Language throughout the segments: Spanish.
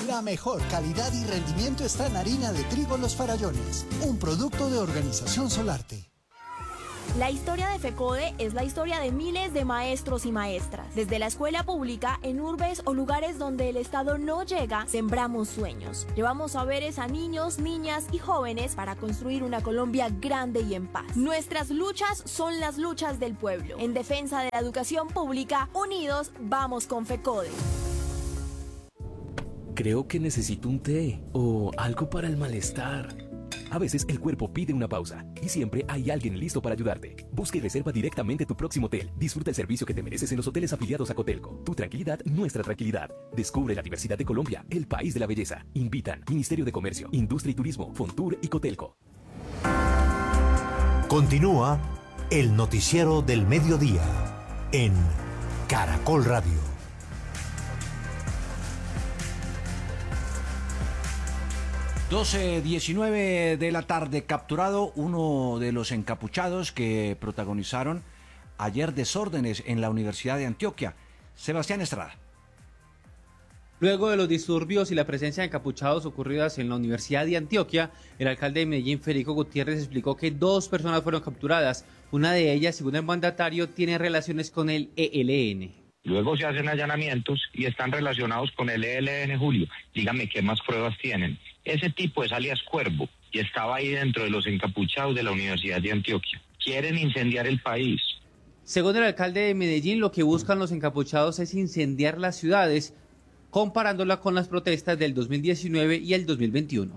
La mejor calidad y rendimiento está en harina de trigo Los Farallones, un producto de Organización Solarte. La historia de FECODE es la historia de miles de maestros y maestras. Desde la escuela pública, en urbes o lugares donde el Estado no llega, sembramos sueños. Llevamos saberes a niños, niñas y jóvenes para construir una Colombia grande y en paz. Nuestras luchas son las luchas del pueblo. En defensa de la educación pública, unidos, vamos con FECODE. Creo que necesito un té o algo para el malestar. A veces el cuerpo pide una pausa y siempre hay alguien listo para ayudarte. Busca y reserva directamente tu próximo hotel. Disfruta el servicio que te mereces en los hoteles afiliados a Cotelco. Tu tranquilidad, nuestra tranquilidad. Descubre la diversidad de Colombia, el país de la belleza. Invitan Ministerio de Comercio, Industria y Turismo, Fontur y Cotelco. Continúa el noticiero del mediodía en Caracol Radio. 12:19 de la tarde, capturado uno de los encapuchados que protagonizaron ayer desórdenes en la Universidad de Antioquia. Sebastián Estrada. Luego de los disturbios y la presencia de encapuchados ocurridas en la Universidad de Antioquia, el alcalde de Medellín, Federico Gutiérrez, explicó que 2 personas fueron capturadas. Una de ellas, según el mandatario, tiene relaciones con el ELN. Luego se hacen allanamientos y están relacionados con el ELN, Julio. Dígame qué más pruebas tienen. Ese tipo es alias Cuervo y estaba ahí dentro de los encapuchados de la Universidad de Antioquia. Quieren incendiar el país. Según el alcalde de Medellín, lo que buscan los encapuchados es incendiar las ciudades, comparándola con las protestas del 2019 y el 2021.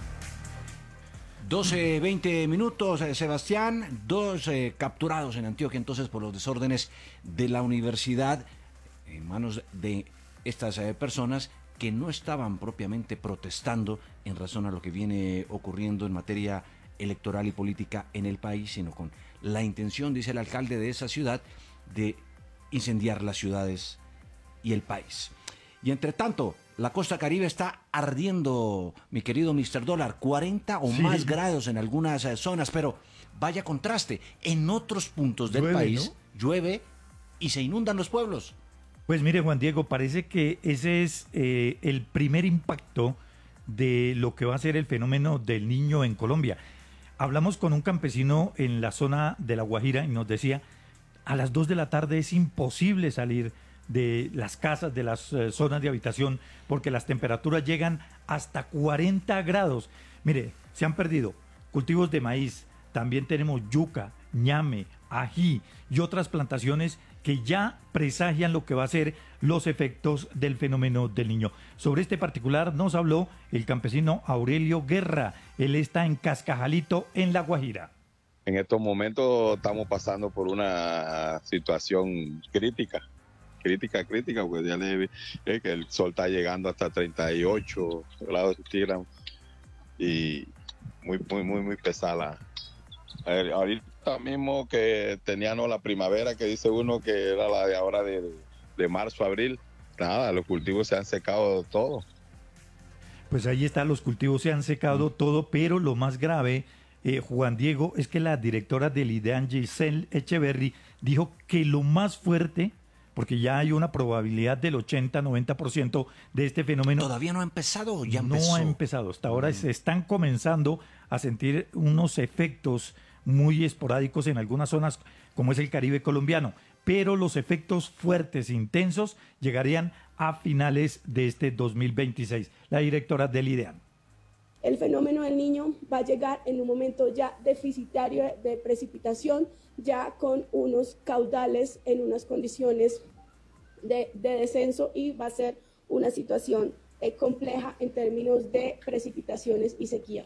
12:20 minutos, Sebastián. 2 capturados en Antioquia entonces por los desórdenes de la universidad en manos de estas personas que no estaban propiamente protestando en razón a lo que viene ocurriendo en materia electoral y política en el país, sino con la intención, dice el alcalde de esa ciudad, de incendiar las ciudades y el país. Y entre tanto, la costa caribe está ardiendo, mi querido Mr. Dólar, 40 o más grados en algunas zonas, pero vaya contraste, en otros puntos del país, ¿no?, llueve y se inundan los pueblos. Pues mire, Juan Diego, parece que ese es el primer impacto de lo que va a ser el fenómeno del Niño en Colombia. Hablamos con un campesino en la zona de La Guajira y nos decía, a las 2 de la tarde es imposible salir de las casas, de las zonas de habitación, porque las temperaturas llegan hasta 40 grados. Mire, se han perdido cultivos de maíz, también tenemos yuca, ñame, ají y otras plantaciones que ya presagian lo que va a ser los efectos del fenómeno del Niño. Sobre este particular nos habló el campesino Aurelio Guerra. Él está en Cascajalito, en La Guajira. En estos momentos estamos pasando por una situación crítica, pues ya le que el sol está llegando hasta 38 grados centígrados y muy pesada. Ahorita mismo que teníamos la primavera, que dice uno que era la de ahora de marzo a abril, nada, los cultivos se han secado todo. Pues ahí está, los cultivos se han secado todo, pero lo más grave, Juan Diego, es que la directora del IDEAN, Giselle Echeverry, dijo que lo más fuerte, porque ya hay una probabilidad del 80-90% de este fenómeno. ¿Todavía no ha empezado? ¿Ya empezó? No ha empezado. Hasta ahora se están comenzando a sentir unos efectos muy esporádicos en algunas zonas, como es el Caribe colombiano. Pero los efectos fuertes, intensos, llegarían a finales de este 2026. La directora del IDEAN. El fenómeno del Niño va a llegar en un momento ya deficitario de precipitación, ya con unos caudales en unas condiciones de descenso, y va a ser una situación compleja en términos de precipitaciones y sequía.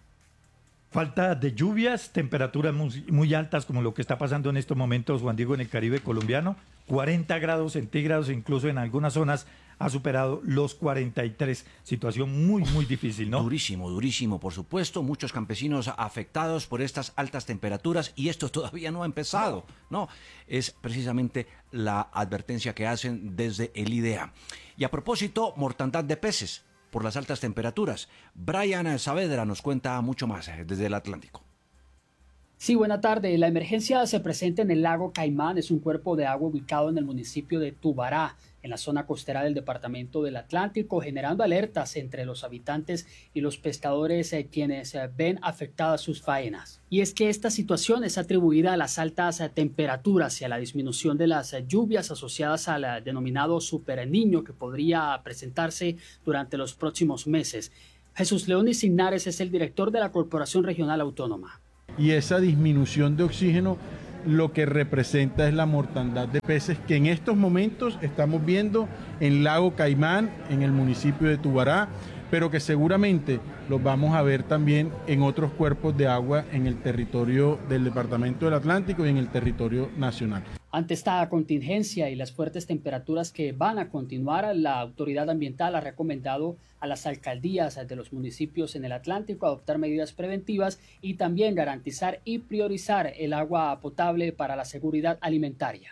Falta de lluvias, temperaturas muy altas como lo que está pasando en estos momentos, Juan Diego, en el Caribe colombiano. 40 grados centígrados, incluso en algunas zonas ha superado los 43. Situación muy difícil, ¿no? Durísimo, por supuesto. Muchos campesinos afectados por estas altas temperaturas y esto todavía no ha empezado, ¿no? Es precisamente la advertencia que hacen desde el IDEA. Y a propósito, mortandad de peces por las altas temperaturas. Brian Saavedra nos cuenta mucho más desde el Atlántico. Sí, buena tarde. La emergencia se presenta en el lago Caimán. Es un cuerpo de agua ubicado en el municipio de Tubará, en la zona costera del departamento del Atlántico, generando alertas entre los habitantes y los pescadores quienes ven afectadas sus faenas. Y es que esta situación es atribuida a las altas temperaturas y a la disminución de las lluvias asociadas al denominado Super Niño que podría presentarse durante los próximos meses. Jesús León Signares es el director de la Corporación Regional Autónoma. Y esa disminución de oxígeno lo que representa es la mortandad de peces que en estos momentos estamos viendo en Lago Caimán, en el municipio de Tubará, pero que seguramente los vamos a ver también en otros cuerpos de agua en el territorio del Departamento del Atlántico y en el territorio nacional. Ante esta contingencia y las fuertes temperaturas que van a continuar, la autoridad ambiental ha recomendado a las alcaldías de los municipios en el Atlántico adoptar medidas preventivas y también garantizar y priorizar el agua potable para la seguridad alimentaria.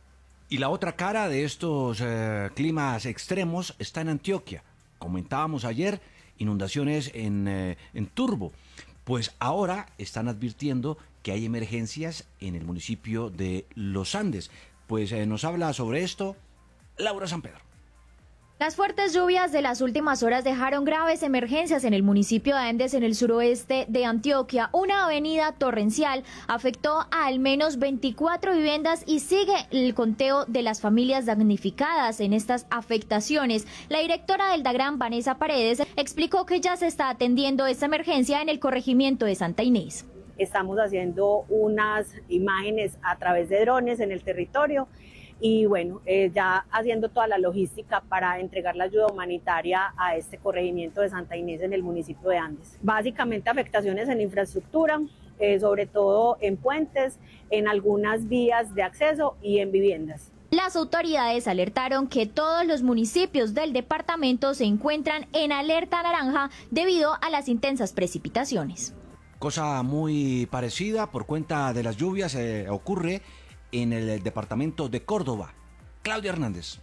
Y la otra cara de estos climas extremos está en Antioquia. Comentábamos ayer inundaciones en Turbo. Pues ahora están advirtiendo que hay emergencias en el municipio de Los Andes. Pues nos habla sobre esto Laura San Pedro. Las fuertes lluvias de las últimas horas dejaron graves emergencias en el municipio de Andes, en el suroeste de Antioquia. Una avenida torrencial afectó a al menos 24 viviendas y sigue el conteo de las familias damnificadas en estas afectaciones. La directora del DAGRAN, Vanessa Paredes, explicó que ya se está atendiendo esta emergencia en el corregimiento de Santa Inés. Estamos haciendo unas imágenes a través de drones en el territorio y bueno, ya haciendo toda la logística para entregar la ayuda humanitaria a este corregimiento de Santa Inés en el municipio de Andes. Básicamente afectaciones en infraestructura, sobre todo en puentes, en algunas vías de acceso y en viviendas. Las autoridades alertaron que todos los municipios del departamento se encuentran en alerta naranja debido a las intensas precipitaciones. Cosa muy parecida por cuenta de las lluvias ocurre en el departamento de Córdoba. Claudia Hernández.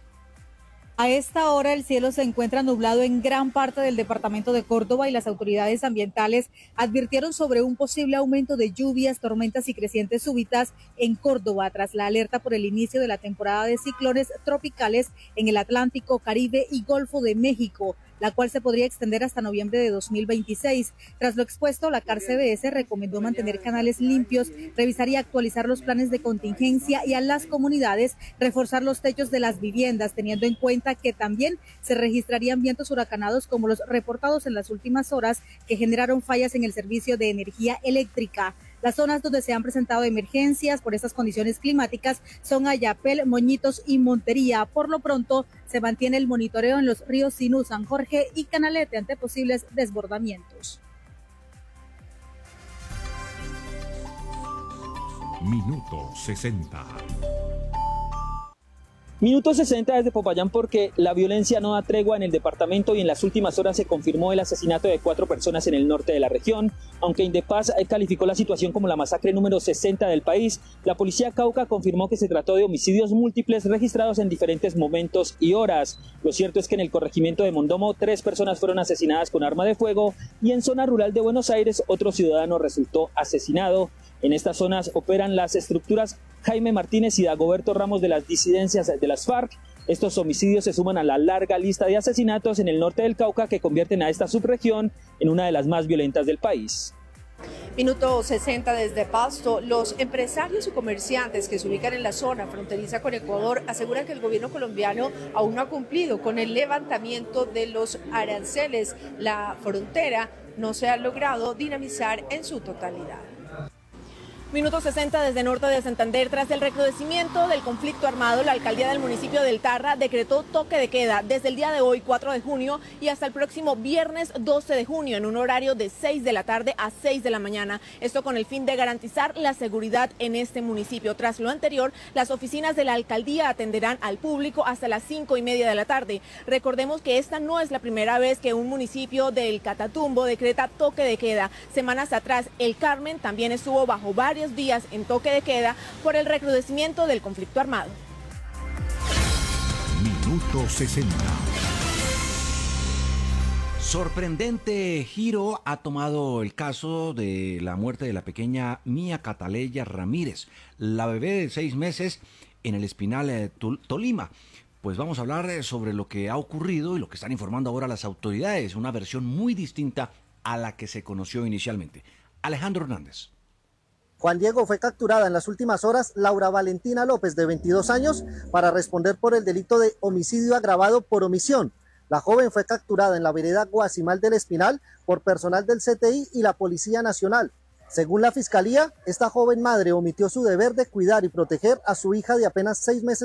A esta hora el cielo se encuentra nublado en gran parte del departamento de Córdoba y las autoridades ambientales advirtieron sobre un posible aumento de lluvias, tormentas y crecientes súbitas en Córdoba tras la alerta por el inicio de la temporada de ciclones tropicales en el Atlántico, Caribe y Golfo de México, la cual se podría extender hasta noviembre de 2026. Tras lo expuesto, la CAR-CBS recomendó mantener canales limpios, revisar y actualizar los planes de contingencia y a las comunidades reforzar los techos de las viviendas, teniendo en cuenta que también se registrarían vientos huracanados como los reportados en las últimas horas que generaron fallas en el servicio de energía eléctrica. Las zonas donde se han presentado emergencias por estas condiciones climáticas son Ayapel, Moñitos y Montería. Por lo pronto, se mantiene el monitoreo en los ríos Sinú, San Jorge y Canalete ante posibles desbordamientos. Minuto 60. Minuto 60 desde Popayán porque la violencia no da tregua en el departamento y en las últimas horas se confirmó el asesinato de 4 personas en el norte de la región. Aunque Indepaz calificó la situación como la masacre número 60 del país, la policía Cauca confirmó que se trató de homicidios múltiples registrados en diferentes momentos y horas. Lo cierto es que en el corregimiento de Mondomo 3 personas fueron asesinadas con arma de fuego y en zona rural de Buenos Aires otro ciudadano resultó asesinado. En estas zonas operan las estructuras Jaime Martínez y Dagoberto Ramos de las disidencias de las FARC. Estos homicidios se suman a la larga lista de asesinatos en el norte del Cauca que convierten a esta subregión en una de las más violentas del país. Minuto 60 desde Pasto. Los empresarios y comerciantes que se ubican en la zona fronteriza con Ecuador aseguran que el gobierno colombiano aún no ha cumplido con el levantamiento de los aranceles. La frontera no se ha logrado dinamizar en su totalidad. Minuto 60 desde norte de Santander. Tras el recrudecimiento del conflicto armado, la alcaldía del municipio del Tarra decretó toque de queda desde el día de hoy, 4 de junio, y hasta el próximo viernes 12 de junio, en un horario de 6 de la tarde a 6 de la mañana. Esto con el fin de garantizar la seguridad en este municipio. Tras lo anterior, las oficinas de la alcaldía atenderán al público hasta las 5:30 de la tarde. Recordemos que esta no es la primera vez que un municipio del Catatumbo decreta toque de queda. Semanas atrás, El Carmen también estuvo bajo varios días en toque de queda por el recrudecimiento del conflicto armado. Minuto 60. Sorprendente giro ha tomado el caso de la muerte de la pequeña Mía Cataleya Ramírez, la bebé de 6 meses en el Espinal, Tolima. Pues vamos a hablar sobre lo que ha ocurrido y lo que están informando ahora las autoridades, una versión muy distinta a la que se conoció inicialmente. Alejandro Hernández. Juan Diego fue capturada en las últimas horas Laura Valentina López, de 22 años, para responder por el delito de homicidio agravado por omisión. La joven fue capturada en la vereda Guasimal del Espinal por personal del CTI y la Policía Nacional. Según la Fiscalía, esta joven madre omitió su deber de cuidar y proteger a su hija de apenas 6 meses